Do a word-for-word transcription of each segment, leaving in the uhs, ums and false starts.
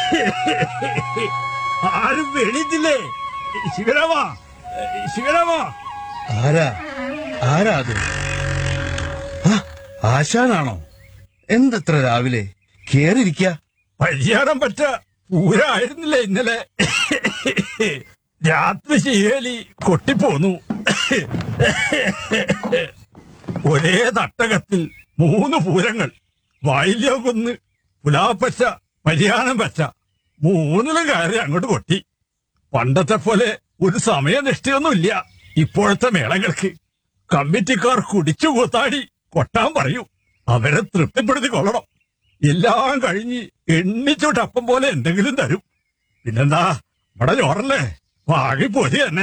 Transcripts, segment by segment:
ആരും വെളിച്ചില്ലേ? ശിവരാമാ, ശിവരാമാ. ആരാ ആരാ അത്? ആശാനാണോ? എന്തത്ര രാവിലെ കേറിയിരിക്ക? പരിചാരം പറ്റ പൂരായിരുന്നില്ലേ ഇന്നലെ? രാത്രി ശീലി കൊട്ടിപ്പോന്നു. ഒരേ തട്ടകത്തിൽ മൂന്ന് പൂരങ്ങൾ. വായില്യോക്കൊന്ന്, പുലാപ്പറ്റ, പരിയാണം പറ്റ, മൂന്നിലും കയറി അങ്ങോട്ട് കൊട്ടി. പണ്ടത്തെ പോലെ ഒരു സമയനിഷ്ഠയൊന്നുമില്ല ഇപ്പോഴത്തെ മേളങ്ങൾക്ക്. കമ്മിറ്റിക്കാർ കുടിച്ചു കൂത്താടി കൊട്ടാൻ പറയൂ. അവരെ തൃപ്തിപ്പെടുത്തി കൊള്ളണം. എല്ലാം കഴിഞ്ഞ് എണ്ണിച്ചോട്ടപ്പം പോലെ എന്തെങ്കിലും തരും. പിന്നെന്താ, ഇവിടെ ചോറല്ലേ, വാങ്ങിപ്പോരി തന്നെ.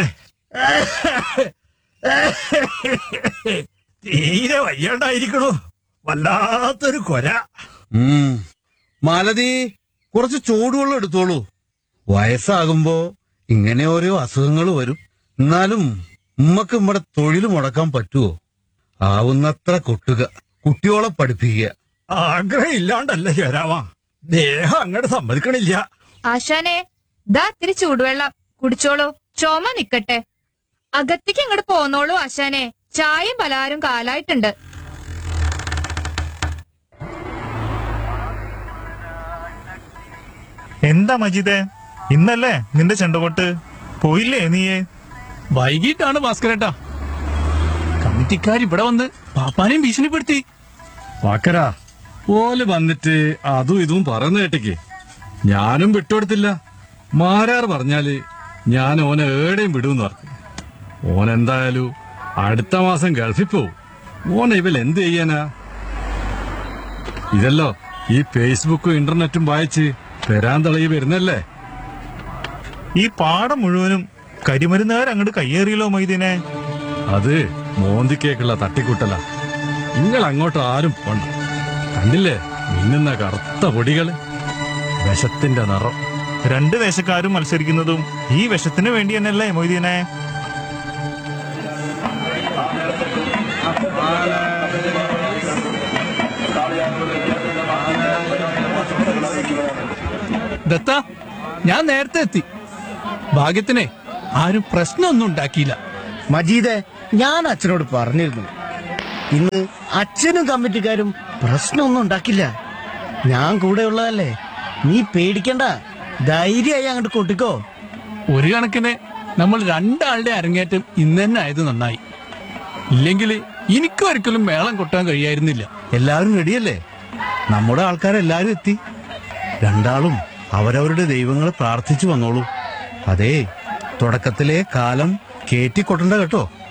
തീരെ വയ്യാണ്ടായിരിക്കണു. വല്ലാത്തൊരു കൊര. മാലതി, കുറച്ച് ചൂടുവെള്ളം എടുത്തോളൂ. വയസ്സാകുമ്പോ ഇങ്ങനെ ഓരോ അസുഖങ്ങൾ വരും. എന്നാലും ഉമ്മക്ക് നമ്മുടെ തൊഴിൽ മുടക്കാൻ പറ്റുമോ? ആവുന്നത്ര കൊട്ടുക, കുട്ടിയോളെ പഠിപ്പിക്കുക. ആഗ്രഹം ഇല്ലാണ്ടല്ല ശരാമാ, ദേഹം അങ്ങോട്ട് സമ്മതിക്കണില്ല. ആശാനെ, ദാ ഇത്തിരി ചൂടുവെള്ളം കുടിച്ചോളൂ. ചുമ നിക്കട്ടെ. അകത്തേക്ക് ഇങ്ങോട്ട് പോന്നോളൂ ആശാനെ. ചായയും പലഹാരം കാലായിട്ടുണ്ട്. എന്താ മജീദേ, ഇന്നല്ലേ നിന്റെ ചെണ്ടകൊട്ട്? പോയില്ലേ നീയേ? വൈകിട്ടാണ് ഭാസ്കരേട്ടാ. കമ്മിറ്റിക്കാർ ഇവിടെ വന്ന് പാപ്പാനെയും ഭീഷണിപ്പെടുത്തി. വാക്കരാ, ഓല് വന്നിട്ട് അതും ഇതും പറയുന്ന കേട്ടിക്ക് ഞാനും വിട്ടുകൊടുത്തില്ല. മാരാർ പറഞ്ഞാല് ഞാൻ ഓനെ ഏടെയും വിടുമെന്ന് പറഞ്ഞു. ഓനെന്തായാലും അടുത്ത മാസം ഗൾഫിൽ പോവും. ഓനെ ഇവൽ എന്ത് ചെയ്യാനാ? ഇതല്ലോ ഈ ഫേസ്ബുക്കും ഇന്റർനെറ്റും വായിച്ച് വരാൻ തളയി വരുന്നല്ലേ. ഈ പാടം മുഴുവനും കരിമരുന്നുകാർ അങ്ങോട്ട് കയ്യേറിയല്ലോ മൊയ്തീനെ. അത് മോന്തിക്കേക്കുള്ള തട്ടിക്കൂട്ടല. നിങ്ങൾ അങ്ങോട്ട് ആരും പോണ്ട. കണ്ടില്ലേ മിന്നുന്ന കറുത്ത പൊടികള്, വിഷത്തിന്റെ നിറം. രണ്ട് ദേശക്കാരും മത്സരിക്കുന്നതും ഈ വിഷത്തിന് വേണ്ടി തന്നെയല്ലേ മൊയ്തീനെ? ദത്ത, ഞാൻ നേരത്തെ എത്തി. ഭാഗ്യത്തിനെ ആരും പ്രശ്നമൊന്നും ഉണ്ടാക്കിയില്ല. മജീദെ, ഞാൻ അച്ഛനോട് പറഞ്ഞിരുന്നു, ഇന്ന് അച്ഛനും കമ്മിറ്റിക്കാരും പ്രശ്നമൊന്നും ഉണ്ടാക്കില്ല. ഞാൻ കൂടെ ഉള്ളതല്ലേ, നീ പേടിക്കണ്ട, ധൈര്യമായി അങ്ങോട്ട് കൊട്ടിക്കോ. ഒരു കണക്കിന് നമ്മൾ രണ്ടാളുടെ അരങ്ങേറ്റം ഇന്ന് തന്നെ ആയത് നന്നായി. ഇല്ലെങ്കിൽ എനിക്കും ഒരിക്കലും മേളം കൊട്ടാൻ കഴിയായിരുന്നില്ല. എല്ലാവരും റെഡിയല്ലേ? നമ്മുടെ ആൾക്കാരെല്ലാരും എത്തി. രണ്ടാളും അവരവരുടെ ദൈവങ്ങളെ പ്രാർത്ഥിച്ചു വന്നോളൂ. അതേ, തുടക്കത്തിലെ കാലം കേറ്റിക്കൊട്ടണ്ട കേട്ടോ.